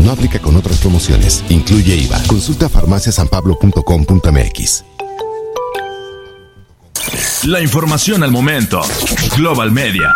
No aplica con otras promociones. Incluye IVA. Consulta farmaciasanpablo.com.mx. La información al momento. Global Media.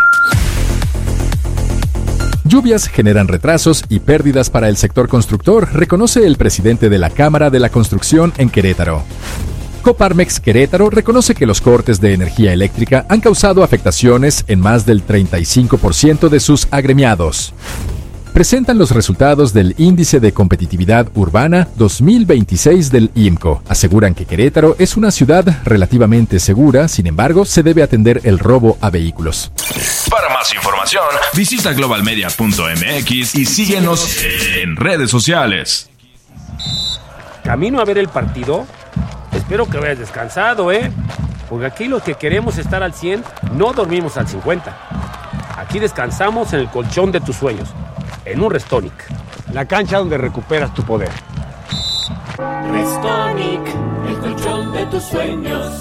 Lluvias generan retrasos y pérdidas para el sector constructor, reconoce el presidente de la Cámara de la Construcción en Querétaro. Coparmex Querétaro reconoce que los cortes de energía eléctrica han causado afectaciones en más del 35% de sus agremiados. Presentan los resultados del Índice de Competitividad Urbana 2026 del IMCO. Aseguran que Querétaro es una ciudad relativamente segura, sin embargo, se debe atender el robo a vehículos. Para más información, visita globalmedia.mx y síguenos en redes sociales. ¿Camino a ver el partido? Espero que vayas descansado, porque aquí los que queremos estar al 100 no dormimos al 50. Aquí descansamos en el colchón de tus sueños, en un Restonic, la cancha donde recuperas tu poder. Restonic, el colchón de tus sueños.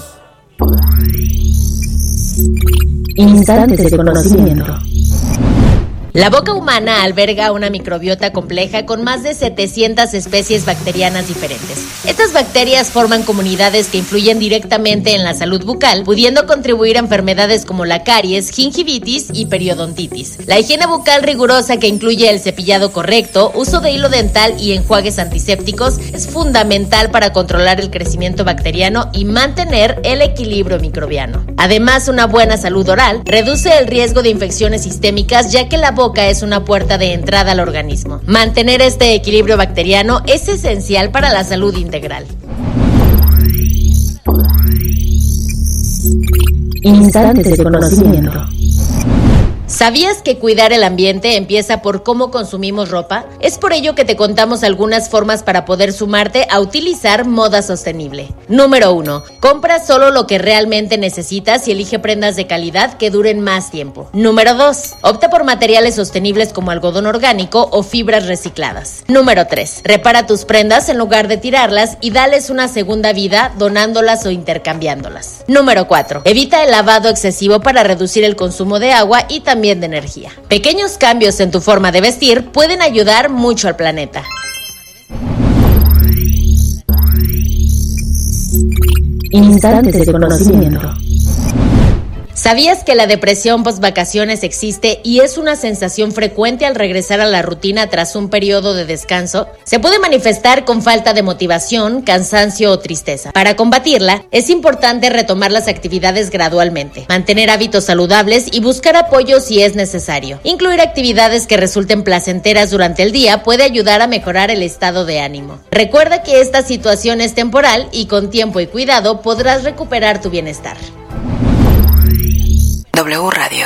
Instantes de conocimiento. La boca humana alberga una microbiota compleja con más de 700 especies bacterianas diferentes. Estas bacterias forman comunidades que influyen directamente en la salud bucal, pudiendo contribuir a enfermedades como la caries, gingivitis y periodontitis. La higiene bucal rigurosa, que incluye el cepillado correcto, uso de hilo dental y enjuagues antisépticos, es fundamental para controlar el crecimiento bacteriano y mantener el equilibrio microbiano. Además, una buena salud oral reduce el riesgo de infecciones sistémicas, ya que la boca es una puerta de entrada al organismo. Mantener este equilibrio bacteriano es esencial para la salud integral. Instantes de conocimiento. ¿Sabías que cuidar el ambiente empieza por cómo consumimos ropa? Es por ello que te contamos algunas formas para poder sumarte a utilizar moda sostenible. Número 1. Compra solo lo que realmente necesitas y elige prendas de calidad que duren más tiempo. Número 2. Opta por materiales sostenibles como algodón orgánico o fibras recicladas. Número 3. Repara tus prendas en lugar de tirarlas y dales una segunda vida donándolas o intercambiándolas. Número 4. Evita el lavado excesivo para reducir el consumo de agua y también de energía. Pequeños cambios en tu forma de vestir pueden ayudar mucho al planeta. Instantes de conocimiento. ¿Sabías que la depresión post-vacaciones existe y es una sensación frecuente al regresar a la rutina tras un periodo de descanso? Se puede manifestar con falta de motivación, cansancio o tristeza. Para combatirla, es importante retomar las actividades gradualmente, mantener hábitos saludables y buscar apoyo si es necesario. Incluir actividades que resulten placenteras durante el día puede ayudar a mejorar el estado de ánimo. Recuerda que esta situación es temporal y con tiempo y cuidado podrás recuperar tu bienestar. W Radio.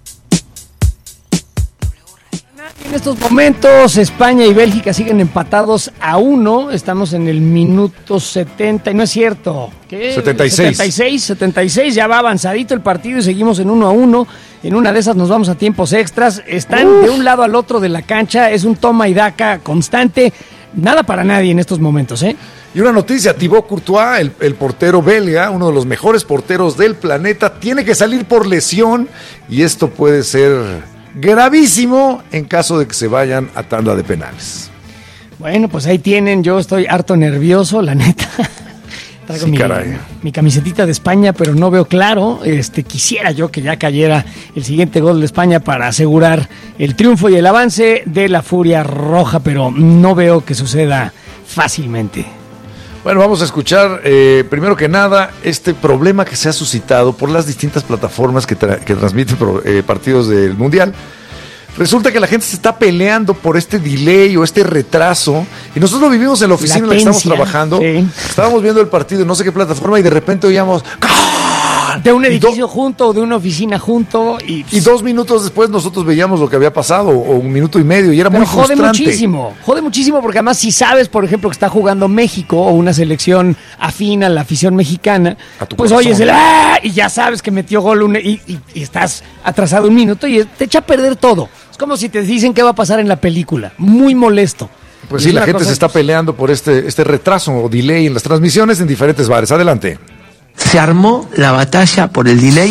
En estos momentos España y Bélgica siguen empatados a 1. Estamos en el minuto 70 y no es cierto. ¿Qué? 76. Ya va avanzadito el partido y seguimos en 1-1. En una de esas nos vamos a tiempos extras. Están de un lado al otro de la cancha. Es un toma y daca constante. Nada para nadie en estos momentos, Y una noticia, Thibaut Courtois, el portero belga, uno de los mejores porteros del planeta, tiene que salir por lesión y esto puede ser gravísimo en caso de que se vayan a tanda de penales. Bueno, pues ahí tienen, yo estoy harto nervioso, la neta. Traigo mi camisetita de España, pero no veo claro. Quisiera yo que ya cayera el siguiente gol de España para asegurar el triunfo y el avance de la Furia Roja, pero no veo que suceda fácilmente. Bueno, vamos a escuchar primero que nada este problema que se ha suscitado por las distintas plataformas que transmiten partidos del Mundial. Resulta que la gente se está peleando por este delay o este retraso y nosotros lo vivimos en la oficina en la que estamos trabajando. Sí. Estábamos viendo el partido en no sé qué plataforma y de repente oíamos de un edificio junto o de una oficina junto y 2 minutos después nosotros veíamos lo que había pasado o 1 minuto y medio y era muy frustrante. Jode muchísimo porque además si sabes, por ejemplo, que está jugando México o una selección afín a la afición mexicana, pues oyes el y ya sabes que metió gol y estás atrasado 1 minuto y te echa a perder todo. Es como si te dicen qué va a pasar en la película. Muy molesto. Pues sí, la gente se está peleando por este retraso o delay en las transmisiones en diferentes bares. Adelante. Se armó la batalla por el delay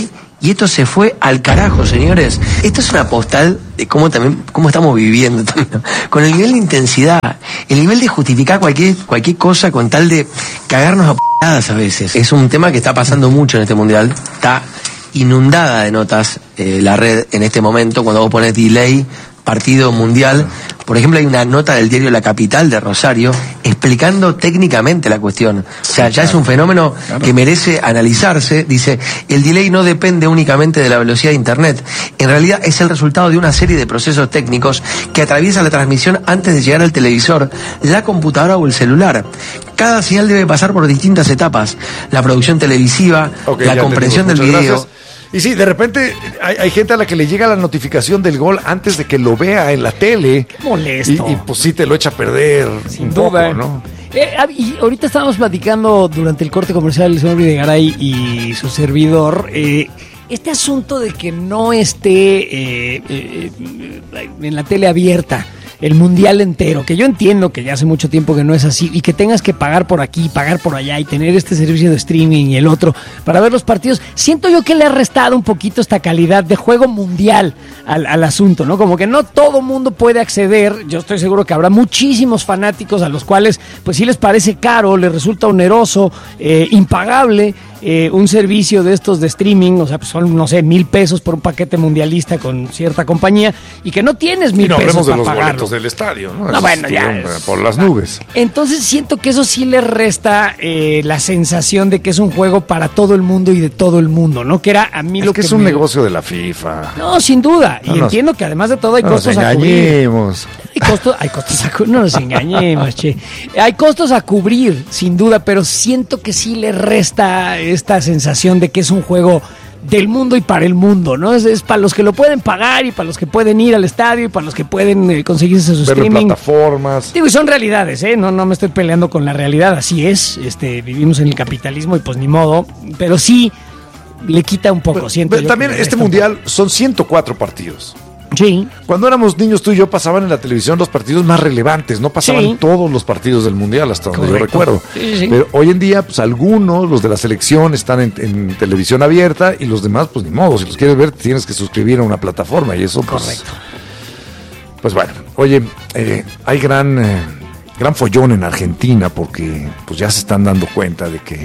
Y esto se fue al carajo, señores. Esto es una postal de cómo estamos viviendo también, ¿no? Con el nivel de intensidad, el nivel de justificar cualquier cosa con tal de cagarnos a p***adas a veces. Es un tema que está pasando mucho en este mundial. Está inundada de notas la red en este momento. Cuando vos pones delay, partido mundial, por ejemplo, hay una nota del diario La Capital de Rosario explicando técnicamente la cuestión. O sea, ya es un fenómeno que merece analizarse. Dice, el delay no depende únicamente de la velocidad de internet. En realidad es el resultado de una serie de procesos técnicos que atraviesan la transmisión antes de llegar al televisor, la computadora o el celular. Cada señal debe pasar por distintas etapas. La producción televisiva, la comprensión del video. Gracias. Y sí, de repente hay gente a la que le llega la notificación del gol antes de que lo vea en la tele. Qué molesto. Y pues sí te lo echa a perder. Sin duda. Poco, ¿no? Y ahorita estábamos platicando durante el corte comercial el señor Videgaray y su servidor. Este asunto de que no esté en la tele abierta el mundial entero, que yo entiendo que ya hace mucho tiempo que no es así, y que tengas que pagar por aquí, pagar por allá y tener este servicio de streaming y el otro para ver los partidos, siento yo que le ha restado un poquito esta calidad de juego mundial al asunto, ¿no? Como que no todo mundo puede acceder. Yo estoy seguro que habrá muchísimos fanáticos a los cuales pues sí les parece caro, les resulta oneroso, impagable un servicio de estos de streaming, o sea, pues son, no sé, $1,000 por un paquete mundialista con cierta compañía, y que no tienes $1,000 para pagarlo. No hablemos de los boletos del estadio, ¿no? No, bueno, ya por las nubes. Entonces siento que eso sí le resta la sensación de que es un juego para todo el mundo y de todo el mundo, ¿no? Que era a mí lo que es un negocio de la FIFA. No, sin duda. Y entiendo que además de todo hay costos a cubrir. Hay costos a cubrir. No nos engañemos, che. Hay costos a cubrir, sin duda, pero siento que sí le resta esta sensación de que es un juego del mundo y para el mundo, ¿no? Es para los que lo pueden pagar y para los que pueden ir al estadio y para los que pueden conseguirse su verlo streaming. En plataformas. Digo, y son realidades, ¿eh? No me estoy peleando con la realidad, así es. Vivimos en el capitalismo y pues ni modo, pero sí le quita un poco, siento yo. También este mundial son 104 partidos. Sí. Cuando éramos niños, tú y yo pasaban en la televisión los partidos más relevantes, no pasaban todos los partidos del mundial, hasta donde yo recuerdo. Sí. Pero hoy en día, pues algunos, los de la selección, están en televisión abierta y los demás, pues ni modo. Si los quieres ver, tienes que suscribir a una plataforma y eso, pues. Correcto. Pues bueno, oye, hay gran follón en Argentina porque pues ya se están dando cuenta de que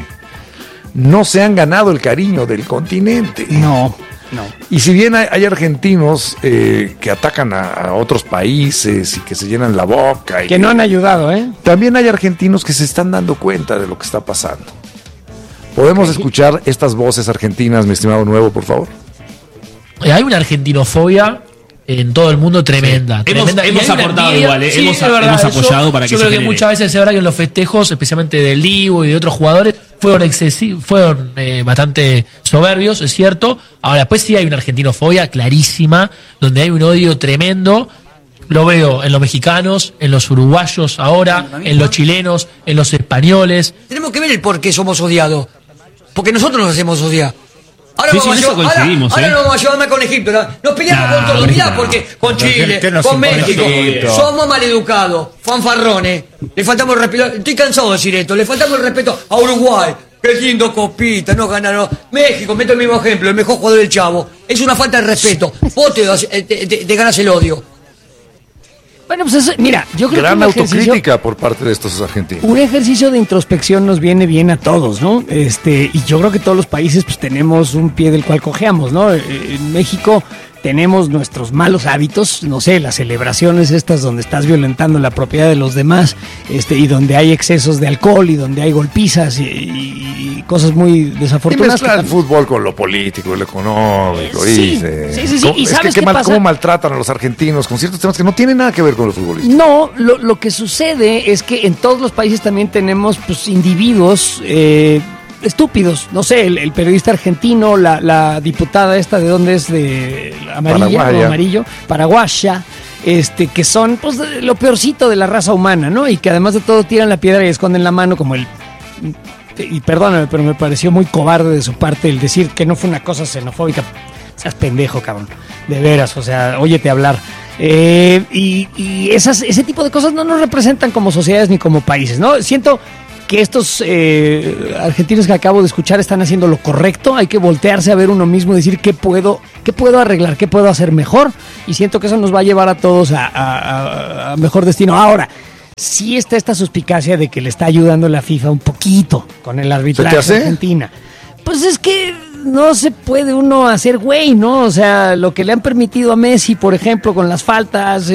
no se han ganado el cariño del continente. No. Y si bien hay argentinos que atacan a otros países y que se llenan la boca. Que no han ayudado, ¿eh? También hay argentinos que se están dando cuenta de lo que está pasando. ¿Podemos escuchar estas voces argentinas, mi estimado Nuevo, por favor? Hay una argentinofobia en todo el mundo tremenda. Sí. Tremenda. Hemos aportado envidia, igual, sí, hemos apoyado para que yo se creo genere. Que muchas veces es verdad que en los festejos, especialmente del Divo y de otros jugadores, fueron bastante soberbios, es cierto. Ahora, después sí hay una argentinofobia clarísima, donde hay un odio tremendo. Lo veo en los mexicanos, en los uruguayos ahora, en los chilenos, en los españoles. Tenemos que ver el por qué somos odiados. Porque nosotros nos hacemos odiar. Ahora sí, vamos sí, ahora no vamos a llevarme con Egipto, ¿no? Nos peleamos con todo, mirá, porque con Chile, con México, somos maleducados, fanfarrones, le faltamos el respeto, estoy cansado de decir esto, le faltamos el respeto a Uruguay, qué lindo copita, no ganaron. México, meto el mismo ejemplo, el mejor jugador del Chavo, es una falta de respeto, vos te ganas el odio. Bueno, pues mira, yo creo gran que autocrítica por parte de estos argentinos. Un ejercicio de introspección nos viene bien a todos, ¿no? Y yo creo que todos los países pues tenemos un pie del cual cojeamos, ¿no? En México tenemos nuestros malos hábitos, no sé, las celebraciones estas donde estás violentando la propiedad de los demás, y donde hay excesos de alcohol y donde hay golpizas y cosas muy desafortunadas. Y mezclar el fútbol con lo político, lo económico. Sí. ¿Y sabes qué pasa? ¿Cómo maltratan a los argentinos con ciertos temas que no tienen nada que ver con los futbolistas? No, lo que sucede es que en todos los países también tenemos pues individuos estúpidos, no sé, el periodista argentino, la diputada esta de dónde es, de amarillo, paraguaya, que son pues lo peorcito de la raza humana, ¿no? Y que además de todo tiran la piedra y esconden la mano como y perdóname, pero me pareció muy cobarde de su parte el decir que no fue una cosa xenofóbica. Seas pendejo, cabrón, de veras, o sea, óyete hablar. Y ese tipo de cosas no nos representan como sociedades ni como países, ¿no? Siento que estos argentinos que acabo de escuchar están haciendo lo correcto. Hay que voltearse a ver uno mismo y decir qué puedo arreglar, qué puedo hacer mejor. Y siento que eso nos va a llevar a todos a mejor destino. Ahora, sí está esta suspicacia de que le está ayudando la FIFA un poquito con el arbitraje de Argentina. Pues es que no se puede uno hacer güey, ¿no? O sea, lo que le han permitido a Messi, por ejemplo, con las faltas,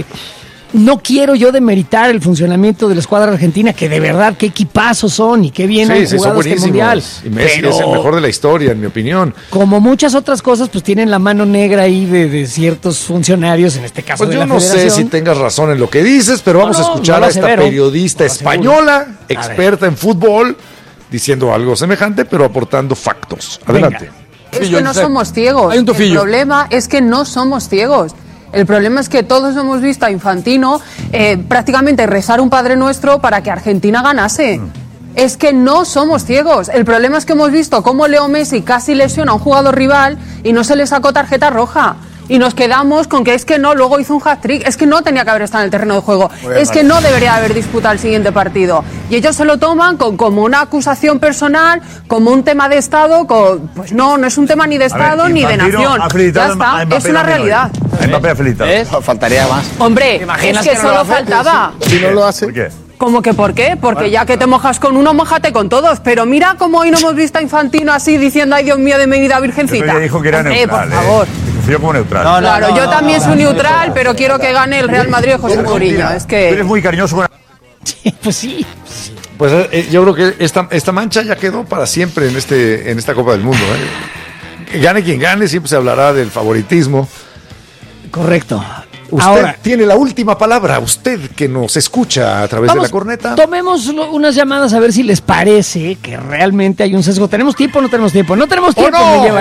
no quiero yo demeritar el funcionamiento de la escuadra argentina, que de verdad qué equipazos son y qué bien han jugado este mundial. Y Messi es el mejor de la historia, en mi opinión. Como muchas otras cosas, pues tienen la mano negra ahí de ciertos funcionarios, en este caso pues de la federación. Yo no sé si tengas razón en lo que dices, pero vamos a escuchar a esta periodista española, experta en fútbol, diciendo algo semejante, pero aportando factos. Adelante. Es que no somos ciegos. El problema es que no somos ciegos. El problema es que todos hemos visto a Infantino prácticamente rezar un Padre Nuestro para que Argentina ganase. Es que no somos ciegos. El problema es que hemos visto cómo Leo Messi casi lesiona a un jugador rival y no se le sacó tarjeta roja. Y nos quedamos con que es que no, luego hizo un hat-trick, es que no tenía que haber estado en el terreno de juego, es que no debería haber disputado el siguiente partido. Y ellos se lo toman como una acusación personal, como un tema de Estado, pues no es un tema ni de Estado ni de nación. Ya está, es una realidad. Mbappé ha felicitado. Faltaría más. Hombre, es que solo faltaba. Si no lo hace. ¿Por qué? ¿Cómo que por qué? Porque ya que te mojas con uno, mójate con todos. Pero mira cómo hoy no hemos visto a Infantino así diciendo, ay Dios mío, de mi vida virgencita. Dijo que era neutral, por favor. Yo como neutral. Claro, yo también soy neutral, pero quiero que gane el Real Madrid de José Mourinho. Es que... Tú eres muy cariñoso con... Pues sí. Pues yo creo que esta mancha ya quedó para siempre en esta Copa del Mundo. Gane quien gane, siempre se hablará del favoritismo. Correcto. Usted tiene la última palabra, usted que nos escucha a través de la corneta. Tomemos unas llamadas a ver si les parece que realmente hay un sesgo. ¿Tenemos tiempo o no tenemos tiempo? No tenemos tiempo,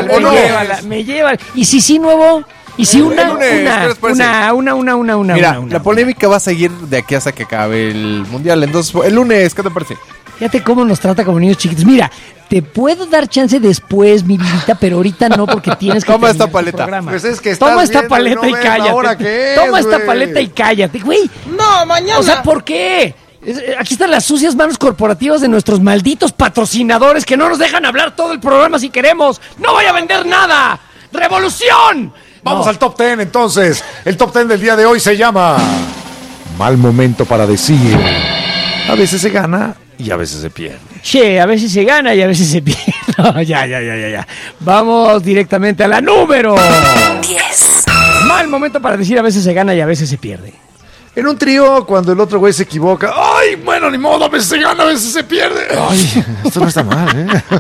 me lleva. ¿Y si sí, nuevo? ¿Y si una? Mira, la polémica va a seguir de aquí hasta que acabe el Mundial. Entonces, el lunes, ¿qué te parece? Fíjate cómo nos trata como niños chiquitos. Mira, te puedo dar chance después, mi vidita, pero ahorita no, porque tienes que toma esta paleta. Pues es que toma esta paleta y cállate. Toma esta paleta y cállate, güey. No, mañana. O sea, ¿por qué? Aquí están las sucias manos corporativas de nuestros malditos patrocinadores que no nos dejan hablar todo el programa si queremos. ¡No voy a vender nada! ¡Revolución! Vamos al top 10 entonces. El top 10 del día de hoy se llama Mal momento para decir. A veces se gana y a veces se pierde. Che, a veces se gana y a veces se pierde. No, ya. Vamos directamente a la número 10. Mal momento para decir a veces se gana y a veces se pierde. En un trío, cuando el otro güey se equivoca, ¡ay, bueno, ni modo! A veces se gana, a veces se pierde. ¡Ay, esto no está mal,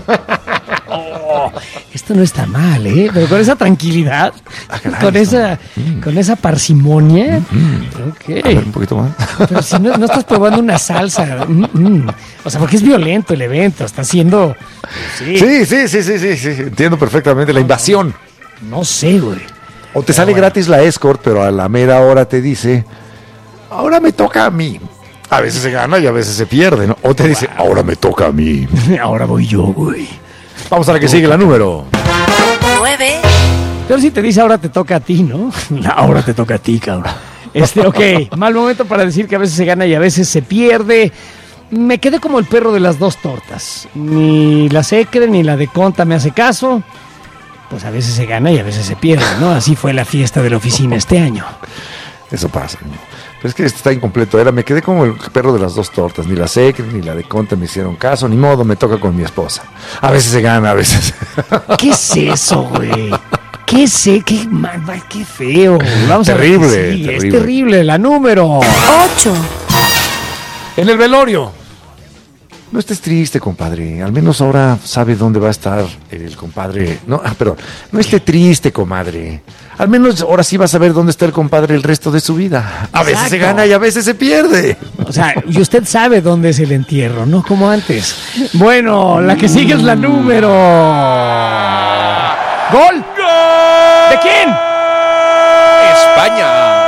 Esto no está mal, pero con esa tranquilidad, con esa parsimonia. A ver, un poquito más. Pero si no estás probando una salsa. O sea, porque es violento el evento, está siendo... Sí, entiendo perfectamente la invasión. No sé, güey. O te sale gratis la escort, pero a la mera hora te dice, ahora me toca a mí. A veces se gana y a veces se pierde, ¿no? O te dice, ahora me toca a mí. Ahora voy yo, güey. Vamos a la que sigue, la número 9. Pero si te dice ahora te toca a ti, ¿no? Ahora te toca a ti, cabrón. Ok, mal momento para decir que a veces se gana y a veces se pierde. Me quedé como el perro de las dos tortas. Ni la Secre ni la de Conta me hace caso. Pues a veces se gana y a veces se pierde, ¿no? Así fue la fiesta de la oficina este año. Eso pasa, ¿no? Pero es que esto está incompleto. Me quedé como el perro de las dos tortas. Ni la Secre ni la de Conta me hicieron caso. Ni modo, me toca con mi esposa. A veces se gana, a veces... ¿Qué es eso, güey? ¿Qué sé? Qué feo. Vamos terrible, a ver. Sí, terrible. Es terrible. La número 8. En el velorio. No estés triste, compadre. Al menos ahora sabe dónde va a estar el compadre. No esté triste, comadre. Al menos ahora sí va a saber dónde está el compadre el resto de su vida. A veces se gana y a veces se pierde. O sea, y usted sabe dónde es el entierro, no como antes. Bueno, la que sigue es la número... ¡Gol! ¿De quién? España.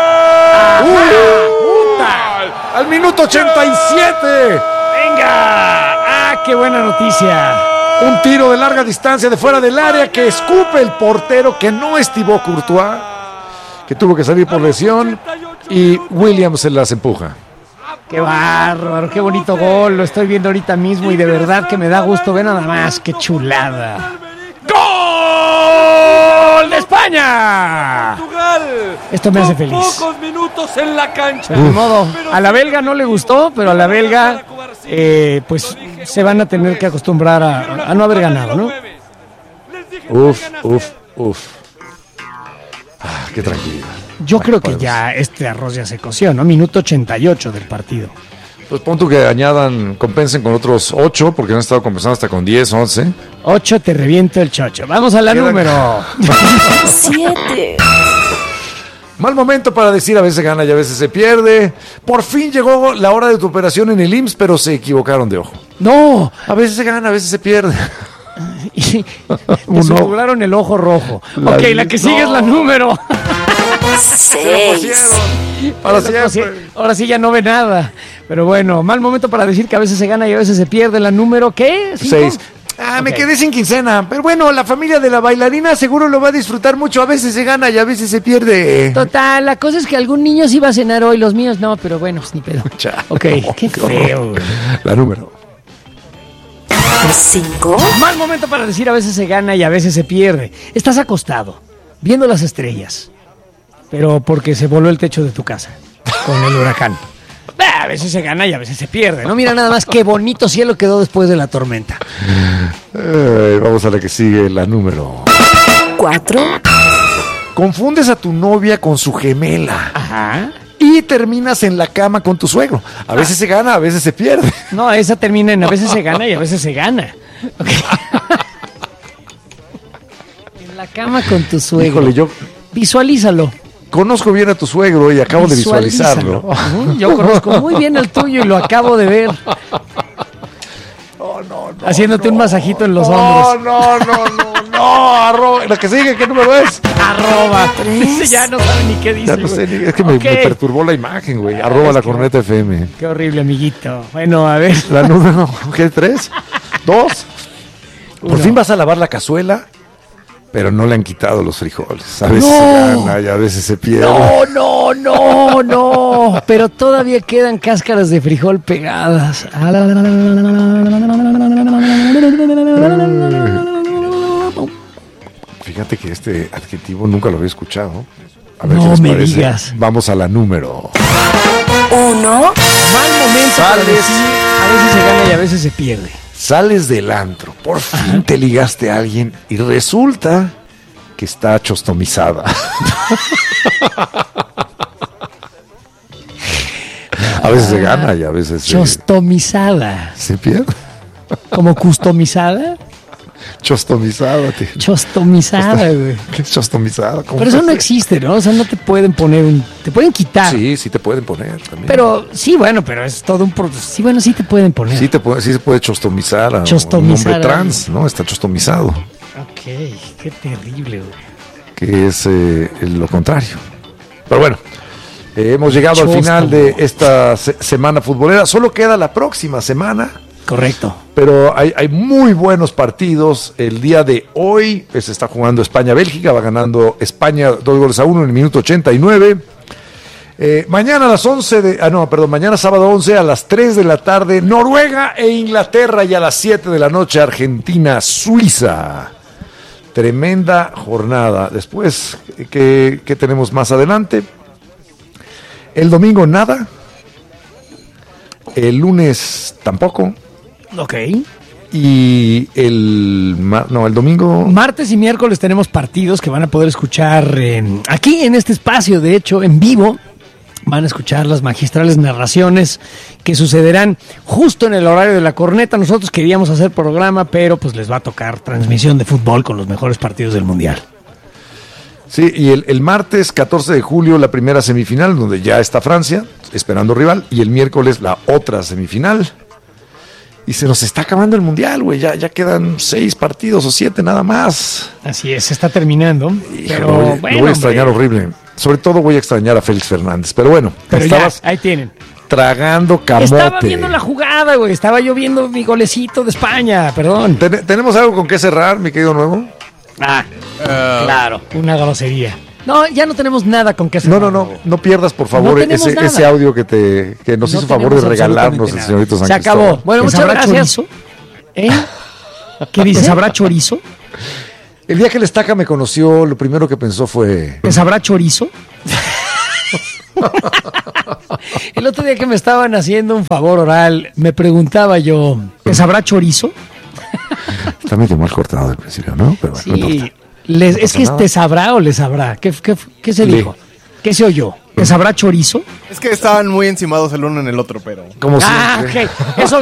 ¡Puta! Al minuto 87. ¡Venga! ¡Qué buena noticia! Un tiro de larga distancia de fuera del área que escupe el portero, que no es Thibaut Courtois, que tuvo que salir por lesión, y Williams se las empuja. Qué bárbaro, qué bonito gol. Lo estoy viendo ahorita mismo y de verdad que me da gusto. Ve nada más, qué chulada. ¡Gol de España! Esto me hace feliz. Pocos minutos en la cancha. De modo, a la belga no le gustó, pero a la belga pues se van a tener que acostumbrar a no haber ganado, ¿no? Uf. Qué tranquilidad. Yo creo que ya este arroz ya se coció, ¿no? Minuto 88 del partido. Pues pon tú que compensen con otros 8, porque han estado compensando hasta con 10, 11. 8 te reviento el chocho. Vamos a la número 7. Mal momento para decir a veces gana y a veces se pierde. Por fin llegó la hora de tu operación en el IMSS, pero se equivocaron de ojo. No. A veces se gana, a veces se pierde. Se lograron el ojo rojo. La que sigue es la número 6. Ahora sí ya no ve nada. Pero bueno, mal momento para decir que a veces se gana y a veces se pierde. La número, ¿qué? 6. Me quedé sin quincena. Pero bueno, la familia de la bailarina seguro lo va a disfrutar mucho. A veces se gana y a veces se pierde. Total, la cosa es que algún niño sí iba a cenar hoy, los míos no, pero bueno, pues ni pedo. Qué feo. La número 5. Mal momento para decir a veces se gana y a veces se pierde. Estás acostado, viendo las estrellas, pero porque se voló el techo de tu casa con el huracán. A veces se gana y a veces se pierde, ¿no? Mira nada más qué bonito cielo quedó después de la tormenta. Vamos a la que sigue, la número 4. Confundes a tu novia con su gemela. Ajá. Y terminas en la cama con tu suegro. A veces se gana, a veces se pierde. No, esa termina en a veces se gana y a veces se gana. En la cama con tu suegro. Híjole, yo visualízalo. Conozco bien a tu suegro y acabo de visualizarlo. Yo conozco muy bien el tuyo y lo acabo de ver. Haciéndote un masajito en los hombros. No, la que sigue, ¿qué número es? Dice, ya no sabe ni qué dice. Ya no sé, es que me perturbó la imagen, güey. @ la corneta FM. Qué horrible, amiguito. Bueno, a ver. La número, ¿qué? 3, 2. Por fin vas a lavar la cazuela, pero no le han quitado los frijoles. A veces se gana y a veces se pierde. No. Pero todavía quedan cáscaras de frijol pegadas. Fíjate que este adjetivo nunca lo había escuchado. A ver no qué les me parece. digas. Vamos a la número 1. Mal momento para decir, a veces se gana y a veces se pierde. Sales del antro, por fin te ligaste a alguien y resulta que está chostomizada. A veces se gana y a veces chostomizada. Se pierde. ¿Como customizada? Chostomizada, tío. Chostomizada, güey. ¿Qué es chostomizada? Pero eso no existe, ¿no? O sea, no te pueden poner te pueden quitar. Sí te pueden poner también. Pero, sí, bueno, pero es todo un proceso. Sí, bueno, sí te pueden poner. Sí se puede chostomizar a un hombre trans, ¿no? Está chostomizado. Ok, qué terrible, güey. Que es lo contrario. Pero bueno, hemos llegado al final de esta semana futbolera. Solo queda la próxima semana. Correcto. Pero hay muy buenos partidos. El día de hoy se está jugando España-Bélgica. Va ganando España 2-1 en el minuto 89. Mañana a las 11 mañana sábado 11 a las 3 de la tarde Noruega e Inglaterra y a las 7 de la noche Argentina-Suiza. Tremenda jornada. Después, ¿qué tenemos más adelante? El domingo nada. El lunes tampoco. Ok. Y el domingo. Martes y miércoles tenemos partidos que van a poder escuchar aquí en este espacio, de hecho, en vivo. Van a escuchar las magistrales narraciones que sucederán justo en el horario de la corneta. Nosotros queríamos hacer programa, pero pues les va a tocar transmisión de fútbol con los mejores partidos del Mundial. Sí, y el martes 14 de julio la primera semifinal, donde ya está Francia, esperando rival, y el miércoles la otra semifinal. Y se nos está acabando el Mundial, güey, ya quedan 6 partidos o 7 nada más. Así es, se está terminando. Pero lo voy a extrañar horrible. Sobre todo voy a extrañar a Félix Fernández, pero bueno. Pero estabas ahí tienen. Tragando camote. Estaba viendo la jugada, güey, estaba yo viendo mi golecito de España, perdón. ¿Tenemos algo con qué cerrar, mi querido Nuevo? Claro, una grosería. No, ya no tenemos nada con queso. No pierdas, por favor, ese audio que nos hizo favor de regalarnos el señorito San Se Cristóbal. acabó. Bueno, muchas gracias. Chorizo? ¿Qué dice? ¿Sabrá chorizo? El día que el Estaca me conoció, lo primero que pensó fue... ¿Que sabrá chorizo? El otro día que me estaban haciendo un favor oral, me preguntaba yo, ¿que sabrá chorizo? Está medio mal cortado al principio, ¿no? Pero bueno, sí. ¿Es que te sabrá o le sabrá? ¿Qué se dijo? ¿Qué se oyó? ¿Que sabrá chorizo? Es que estaban muy encimados el uno en el otro, pero... Ok. Eso